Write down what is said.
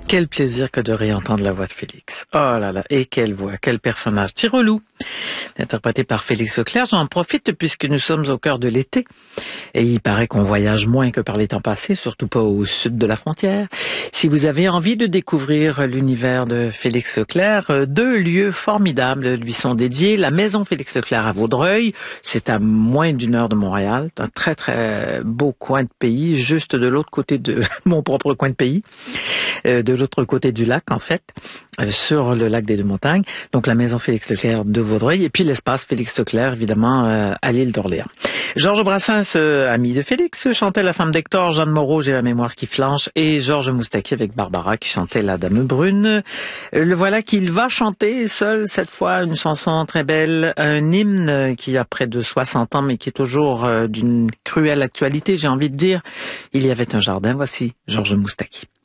Quel plaisir que de réentendre la voix de Félix. Oh là là, et quelle voix, quel personnage. Tirelou, interprété par Félix Leclerc. J'en profite puisque nous sommes au cœur de l'été. Et il paraît qu'on voyage moins que par les temps passés, surtout pas au sud de la frontière. Si vous avez envie de découvrir l'univers de Félix Leclerc, 2 lieux formidables lui sont dédiés. La maison Félix Leclerc à Vaudreuil, c'est à moins d'1 heure de Montréal. Un très très beau coin de pays, juste de l'autre côté de mon propre coin de pays. De l'autre côté du lac, en fait, sur le lac des Deux-Montagnes. Donc, la maison Félix Leclerc de Vaudreuil et puis l'espace Félix Leclerc, évidemment, à l'île d'Orléans. Georges Brassens, ami de Félix, chantait La femme d'Hector, Jeanne Moreau, J'ai la mémoire qui flanche, et Georges Moustaki avec Barbara qui chantait La dame brune. Le voilà qu'il va chanter seul, cette fois, une chanson très belle, un hymne qui a près de 60 ans, mais qui est toujours d'une cruelle actualité, j'ai envie de dire. Il y avait un jardin, voici Georges Moustaki.